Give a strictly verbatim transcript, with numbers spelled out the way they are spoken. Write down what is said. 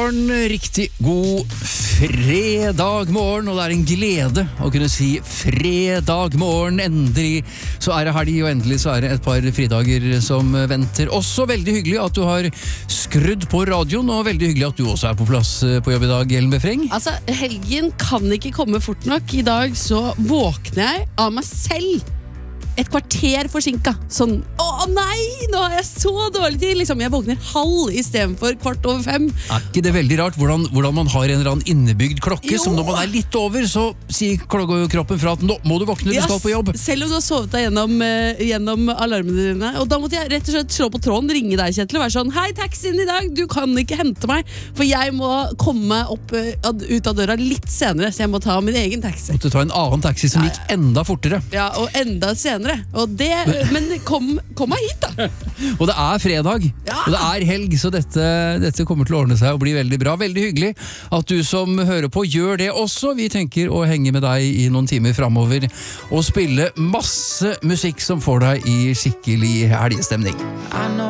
morgen, riktig god fredag morgen, og det er en glede å kunne si fredag morgen. Endelig så er det helg, og endelig så er det et par fridager som venter. Også veldig hyggelig at du har skrudd på radioen, og veldig hyggelig at du også er på plass på jobb i dag, Ellen Befring. Altså, helgen kan ikke komme fort nok. I dag så våkner jeg av meg selv et kvarter forsinka. Sånn, å nei, nå har jeg så dårlig tid. Liksom, jeg våkner halv i stedet for kvart over fem. Er ikke det veldig rart hvordan, hvordan man har en eller annen innebygd klokke, Jo. som når man er litt over, så sier kroppen fra at nå må du våkne, du Ja, skal på jobb. Selv om du har sovet deg gjennom, uh, gjennom alarmene dine. Og da måtte jeg rett og slett slå på tråden, ringe deg, Kjetil, og være sånn, hei, taxien i dag, du kan ikke hente meg, for jeg må komme meg opp, uh, ut av døra litt senere, så jeg må ta min egen taxi. Måtte ta en annen taxi som gikk enda fortere. Ja, og enda senere. Og det, men kom, kom meg hit da. Og det er fredag, Ja. og det er helg, så dette, dette kommer til å ordne seg og bli veldig bra. Veldig hyggelig at du som hører på gjør det også. Vi tenker å henge med deg i noen timer fremover og spille masse musikk som får deg i skikkelig helgestemning.